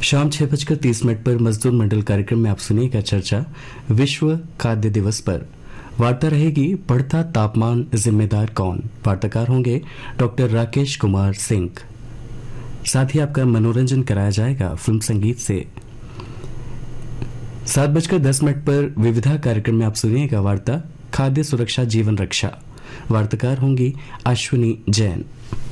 शाम 6:30 पर मजदूर मंडल कार्यक्रम में आप सुनिएगा चर्चा विश्व खाद्य दिवस पर। वार्ता रहेगी बढ़ता तापमान जिम्मेदार कौन। वार्ताकार होंगे डॉक्टर राकेश कुमार सिंह। साथ ही आपका मनोरंजन कराया जाएगा फिल्म संगीत से। 7:10 पर विविधा कार्यक्रम में आप सुनिएगा वार्ता खाद्य सुरक्षा जीवन रक्षा। वार्ताकार होंगी अश्विनी जैन।